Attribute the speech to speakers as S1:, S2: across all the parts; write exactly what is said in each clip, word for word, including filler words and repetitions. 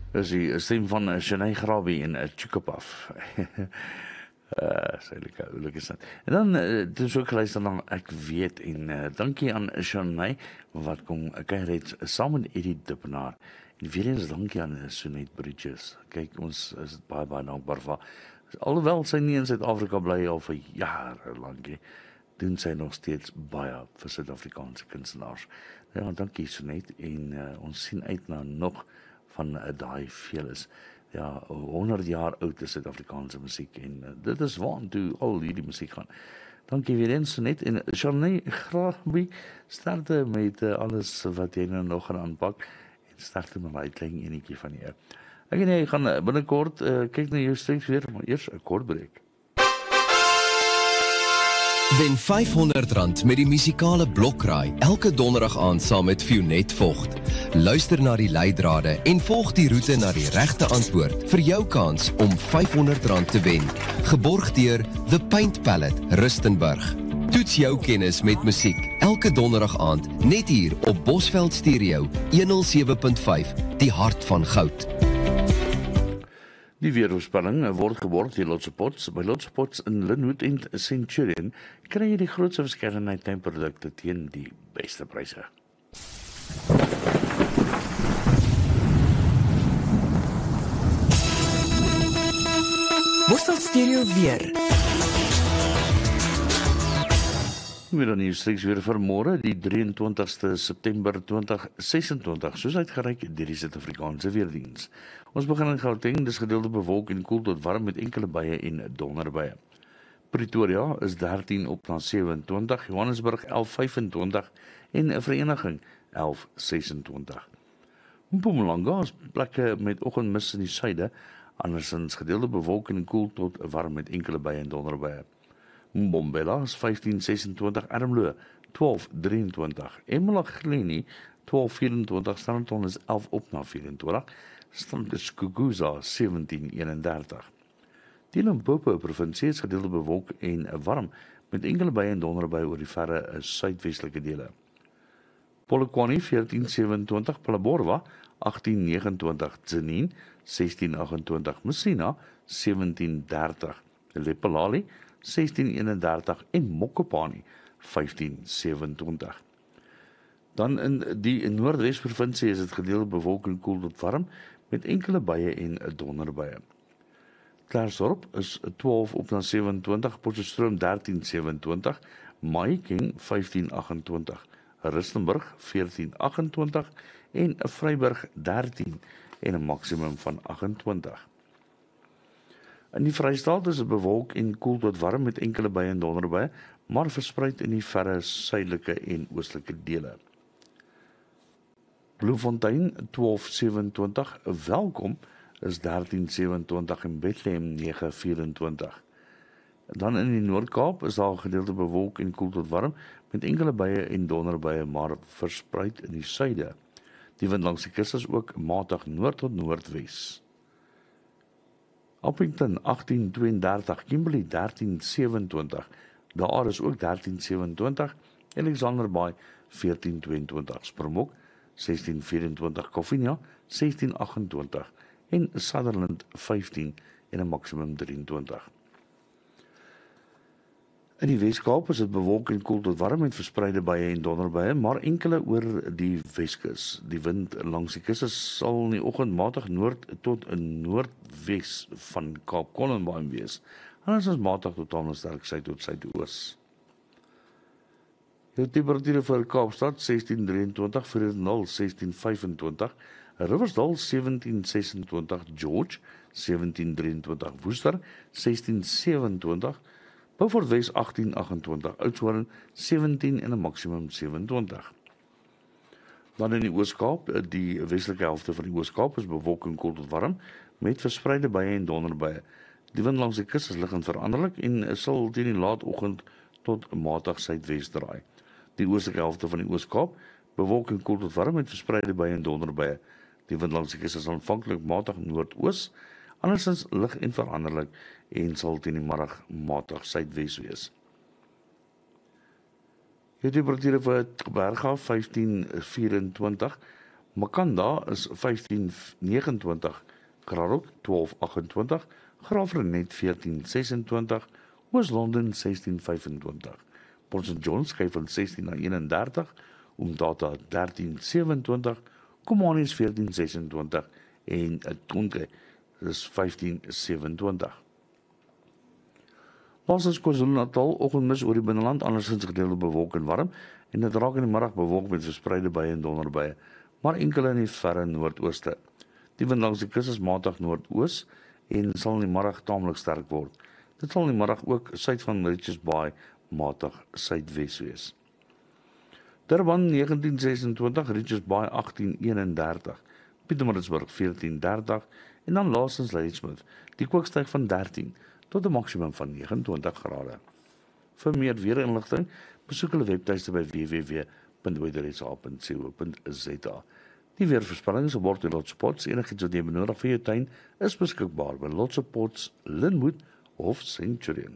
S1: Is die stem van uh, Shanae Grawie en uh, Chukapaf. Uh, sy lekker oulik is dit. En dan, uh, dus ook geluister na Ek Weet, en uh, dankie aan Shanae, wat kom, kyk het saam met Eddie Dippenaar, en weer eens dankie aan Sonet Bridges. Kyk, ons is baie, baie dankbaar vir, alhoewel sy nie in Suid-Afrika bly al vir jare lang, he, doen sy nog steeds baie vir Suid-Afrikaanse kunstenaars. Ja, dankie Sonet, en uh, ons sien uit na nog van uh, daai veel is. Ja, honderd jaar oud is Suid-Afrikaanse musiek, en uh, dit is waantoe al hierdie musiek gaan. Dankie weer eens net, en Shanae Grawie, starte met uh, alles wat jy nou nog gaan aanpak, en starte met die klein enetjie van jou. Ek en jy gaan uh, binnekort uh, kyk na jou streeks weer, maar eers 'n kort breek.
S2: Wen vyfhonderd rand met die musikale blokraai elke donderdag aand saam met Fionet Vogt. Luister na die leidrade en volg die roete na die regte antwoord vir jou kans om vyfhonderd rand te wen. Geborg deur The Paint Palette, Rustenburg. Toets jou kennis met musiek elke donderdag aand net hier op Bosveld Stereo honderd sewe punt vyf, die hart van goud.
S1: Die weervoorspelling word geborg deur Lotse Pots. By Lotse Pots in Linwood en Centurion kry jy die grootste verskeidenheid tuinprodukte teen die beste pryse.
S3: Bosveld Stereo weer.
S1: Weer dan die streeks weer vir môre, die drieëntwintigste September tweeduisend sesentwintig, soos uitgereik deur die Suid-Afrikaanse Weerdiens. Ons begin in Gauteng, dis gedeelte bewolk en koel tot warm met enkele buie en donderbuie. Pretoria is dertien op na sewenentwintig, Johannesburg elf vyfentwintig en 'n Vereniging elf sesentwintig. Mpumalanga is plekke met oggendmis in die suide, andersins gedeelte bewolk en koel tot warm met enkele buie en donderbuie. Mbombela is vyftien sesentwintig, Ermelo twaalf drieëntwintig, eMalahleni twaalf vyerentwintig, Standerton is elf op na vyerentwintig, Skukuza sewentien eenendertig. Die Limpopo provinsie is gedeelte bewolk en warm met enkele buie en donderbuie oor die verre suidwestelike dele. Polokwane veertien sewentwintig, Phalaborwa agtien negenentwintig, Tzaneen sestien agentwintig, Messina sewentien dertig, Lephalale sestien eenendertig en Mokopane vyftien sewentwintig. Dan in die Noordwes provinsie is dit gedeelte bewolk en koel tot warm met enkele buie en donderbuie. Klerksdorp is twaalf op na sewenentwintig, Potchefstroom dertien sewentwintig, Mahikeng vyftien agentwintig, Rustenburg veertien agentwintig en Vryburg dertien en 'n maksimum van agentwintig. In die Vrystaat is dit bewolk en koel tot warm met enkele buie en donderbuie, maar verspreid in die verre suidelike en oostelike dele. Bloemfontein twaalf sewentwintig, Welkom is dertien sewentwintig en Bethlehem nege vyerentwintig. Dan in die Noord-Kaap is daar gedeelte bewolk en koel tot warm met enkele buie en donderbuie, maar verspreid in die suide. Die wind langs die kus is ook matig noord tot noordwes. Appington agtien tweeëndertig, Kimberley dertien sewentwintig, daar is ook dertien sewentwintig, Alexanderbaai veertien tweeëntwintig, Springbok sestien vyerentwintig, Koffienia sestien agentwintig en Sutherland vyftien en 'n maksimum drieëntwintig. In die Weskaap is dit bewolk en koel tot warm met verspreide buie en donderbuie, maar enkele oor die Weskus. Die wind langs die kus sal in die oggend matig noord tot 'n noordwes van Kaap Collinbaai wees. Anders is matig tot aan sterk suid tot suidoos. Die temperature vir Kaapstad sestien drieëntwintig, Vredendal sestien vyfentwintig, Riversdal sewentien sesentwintig, George sewentien drieëntwintig, Woester sestien sewentwintig, Beaufort Wes agtien agentwintig, Oudtshoorn sewentien en 'n maksimum sewentwintig. Dan in die Oos-Kaap, die westelike helfte van die Oos-Kaap is bewolk en koel tot warm met verspreide buie en donderbuie. Die wind langs die kus is liggend veranderlik en sal teen die laatoggend tot matig suidwes draai. Die oostelike helfte van die Oos-Kaap bewolk en koel tot warm met verspreide buie en donderbuie. Die wind langs die kus is aanvanklik matig noordoos, andersins lig en veranderlik en sal teen die middag matig suidwes wees. Die temperature vir Berghaaf vyftien vyerentwintig, Makanda is vyftien negenentwintig, Kararok twaalf agt-en-twintig, Graafrenet veertien ses-en-twintig, Oos-London sestien vyf-en-twintig, Port Saint John skuif van sestien na eenendertig, Umtata dertien sewe-en-twintig, Komani is veertien ses-en-twintig en Tonke is vyftien sewe-en-twintig. Laastens KwaZulu-Natal, oggendmis oor die binneland, andersins gedeelde bewolk en warm, en dit raak in die middag bewolk met verspreide buie en donderbuie, maar enkele in die verre noordooste. Die wind langs die kus is matig noordoos en sal in die middag taamlik sterk word. Dit sal in die middag ook suid van Richards Bay matig suidwes wees. Durban negentien ses-en-twintig, Richards Bay agtien eenendertig, Pietermaritzburg veertien dertig en dan laastens Ladysmith, die kook styg van dertien tot 'n maksimum van negenentwintig grade. Vir meer weerinligting, besoek hulle webtuiste by w w w punt weather.sa punt co punt za. Die weervoorspellings op bord Lots Pots, enigiets wat jy benodig vir jou tuin, is beskikbaar by Lots Pots, Linwood of Centurion.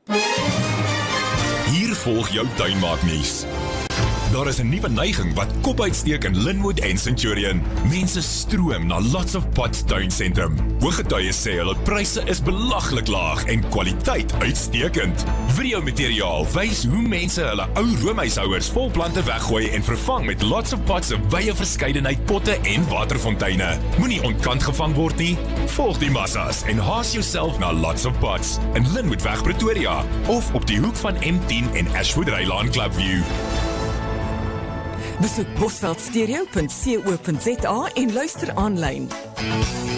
S3: Hier volg jou tuinmaaknuus. Daar is 'n nuwe neiging wat kop uitsteek in Linwood en Centurion. Mense stroom na Lots of Pots tuinsentrum. Hooggetuies sê hulle pryse is belaglik laag en kwaliteit uitstekend. Videomateriaal wys hoe mense hulle ou roomhuishouers vol plante weggooi en vervang met Lots of Pots se wye verskeidenheid potte en waterfonteine. Moenie ontkant gevang word nie. Volg die massas en haas jouself na Lots of Pots in Linwoodweg Pretoria of op die hoek van M tien en Ashwood Rylaan Clubview.
S4: Besoek bosveldstereo punt co punt za en luister aanlyn.